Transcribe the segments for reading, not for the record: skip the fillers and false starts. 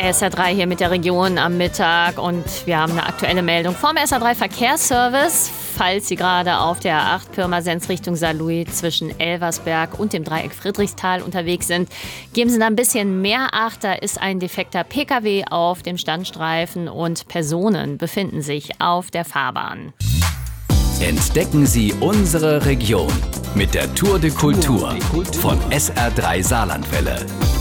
SR3 hier mit der Region am Mittag und wir haben eine aktuelle Meldung vom SR3 Verkehrsservice. Falls Sie gerade auf der A8 Pirmasens Richtung Saarlouis zwischen Elversberg und dem Dreieck Friedrichsthal unterwegs sind, geben Sie da ein bisschen mehr Acht. Da ist ein defekter Pkw auf dem Standstreifen und Personen befinden sich auf der Fahrbahn. Entdecken Sie unsere Region mit der Tour de Kultur von SR3 Saarlandwelle.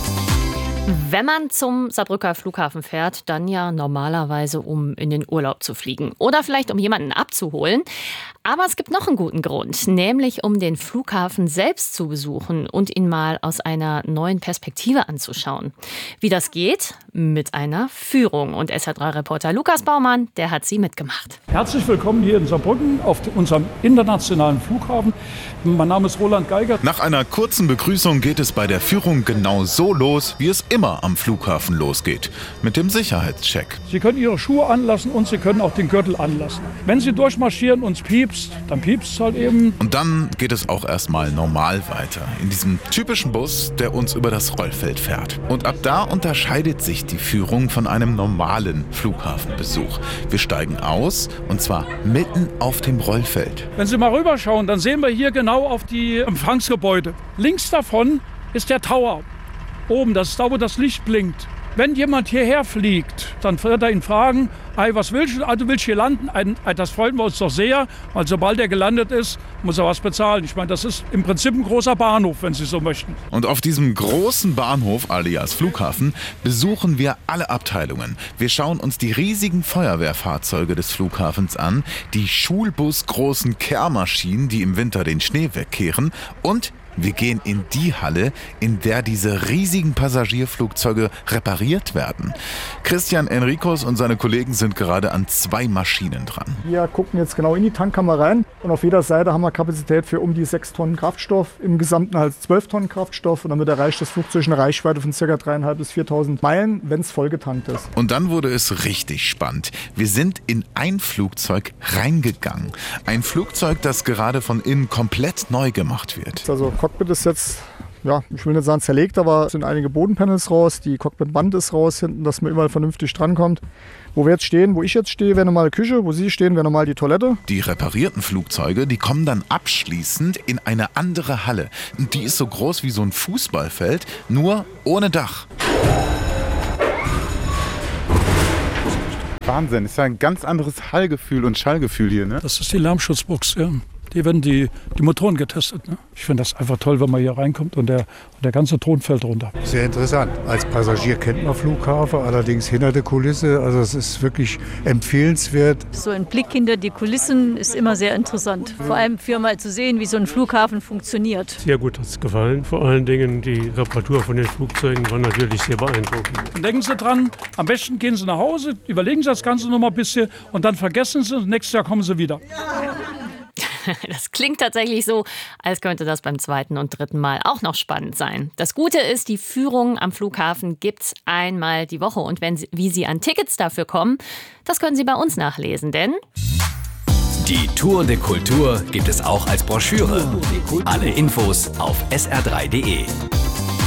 Wenn man zum Saarbrücker Flughafen fährt, dann ja normalerweise, um in den Urlaub zu fliegen oder vielleicht um jemanden abzuholen. Aber es gibt noch einen guten Grund, nämlich um den Flughafen selbst zu besuchen und ihn mal aus einer neuen Perspektive anzuschauen. Wie das geht? Mit einer Führung. Und SR3-Reporter Lukas Baumann, der hat sie mitgemacht. Herzlich willkommen hier in Saarbrücken auf unserem internationalen Flughafen. Mein Name ist Roland Geiger. Nach einer kurzen Begrüßung geht es bei der Führung genau so los, wie es immer am Flughafen losgeht. Mit dem Sicherheitscheck. Sie können Ihre Schuhe anlassen und Sie können auch den Gürtel anlassen. Wenn Sie durchmarschieren und es piepst, dann piepst es halt eben. Und dann geht es auch erstmal normal weiter. In diesem typischen Bus, der uns über das Rollfeld fährt. Und ab da unterscheidet sich die Führung von einem normalen Flughafenbesuch. Wir steigen aus und zwar mitten auf dem Rollfeld. Wenn Sie mal rüberschauen, dann sehen wir hier genau auf die Empfangsgebäude. Links davon ist der Tower. Oben, das ist da, wo das Licht blinkt. Wenn jemand hierher fliegt, dann wird er ihn fragen, was willst du? Du willst hier landen? Das freuen wir uns doch sehr, weil sobald er gelandet ist, muss er was bezahlen. Ich meine, das ist im Prinzip ein großer Bahnhof, wenn Sie so möchten. Und auf diesem großen Bahnhof, alias Flughafen, besuchen wir alle Abteilungen. Wir schauen uns die riesigen Feuerwehrfahrzeuge des Flughafens an, die schulbusgroßen Kehrmaschinen, die im Winter den Schnee wegkehren und wir gehen in die Halle, in der diese riesigen Passagierflugzeuge repariert werden. Christian Enricos und seine Kollegen sind gerade an 2 Maschinen dran. Wir gucken jetzt genau in die Tankkammer rein und auf jeder Seite haben wir Kapazität für um die 6 Tonnen Kraftstoff, im Gesamten halt 12 Tonnen Kraftstoff und damit erreicht das Flugzeug eine Reichweite von ca. 3.500 bis 4.000 Meilen, wenn es vollgetankt ist. Und dann wurde es richtig spannend. Wir sind in ein Flugzeug reingegangen. Ein Flugzeug, das gerade von innen komplett neu gemacht wird. Also Cockpit ist jetzt, ja, ich will nicht sagen zerlegt, aber es sind einige Bodenpanels raus, die Cockpitwand ist raus hinten, dass man überall vernünftig drankommt. Wo wir jetzt stehen, wo ich jetzt stehe, wäre normal Küche, wo Sie stehen, wäre normal die Toilette. Die reparierten Flugzeuge, die kommen dann abschließend in eine andere Halle. Und die ist so groß wie so ein Fußballfeld, nur ohne Dach. Wahnsinn, ist ja ein ganz anderes Hallgefühl und Schallgefühl hier, ne? Das ist die Lärmschutzbox, ja. Hier werden die Motoren getestet. Ne? Ich finde das einfach toll, wenn man hier reinkommt und der ganze Ton fällt runter. Sehr interessant. Als Passagier kennt man Flughafen, allerdings hinter der Kulisse. Also es ist wirklich empfehlenswert. So ein Blick hinter die Kulissen ist immer sehr interessant. Vor allem für mal zu sehen, wie so ein Flughafen funktioniert. Sehr gut hat es gefallen. Vor allen Dingen die Reparatur von den Flugzeugen war natürlich sehr beeindruckend. Und denken Sie dran, am besten gehen Sie nach Hause, überlegen Sie das Ganze noch mal ein bisschen und dann vergessen Sie und nächstes Jahr kommen Sie wieder. Das klingt tatsächlich so, als könnte das beim 2. und 3. Mal auch noch spannend sein. Das Gute ist, die Führung am Flughafen gibt's einmal die Woche. Und wie Sie an Tickets dafür kommen, das können Sie bei uns nachlesen, denn Die Tour de Kultur gibt es auch als Broschüre. Alle Infos auf sr3.de.